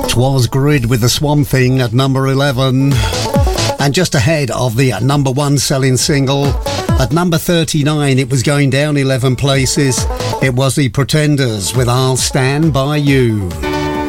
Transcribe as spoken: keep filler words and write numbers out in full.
'Twas Grid with the Swamp Thing at number eleven. And just ahead of the number one selling single, at number thirty-nine, it was going down eleven places. It was the Pretenders with I'll Stand By You.